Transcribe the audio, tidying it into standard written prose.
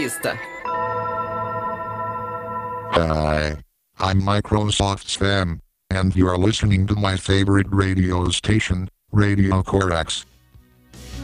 Hi, I'm Microsoft's fan, and you're listening to my favorite radio station, Radio Corax.